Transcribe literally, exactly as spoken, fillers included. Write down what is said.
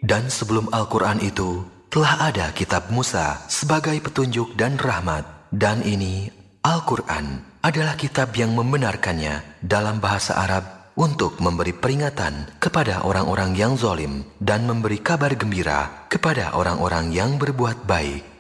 Dan sebelum Al-Quran itu, telah ada kitab Musa sebagai petunjuk dan rahmat. Dan ini, Al-Quran, adalah kitab yang membenarkannya dalam bahasa Arab untuk memberi peringatan kepada orang-orang yang zalim dan memberi kabar gembira kepada orang-orang yang berbuat baik.